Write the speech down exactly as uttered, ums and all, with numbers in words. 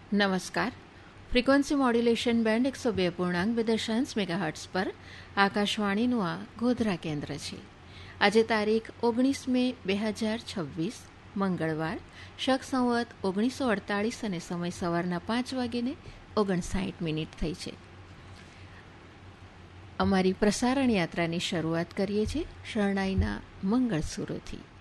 નમસ્કાર. Frequency modulation band એકસો બે પૂર્ણાંક બે દશાંશ મેગાહર્ટ્સ પર આકાશવાણીનું આ ગોધરા કેન્દ્ર છે. આજે તારીખ ઓગણીસ મે બે હજાર છવ્વીસ મંગળવાર, શક સંવત ઓગણીસો અડતાળીસ અને સમય સવારના પાંચ વાગીને ઓગણસાઠ મિનિટ થઈ છે. અમારી પ્રસારણ યાત્રાની શરૂઆત કરીએ છીએ શરણાઈના મંગળ સુરોથી.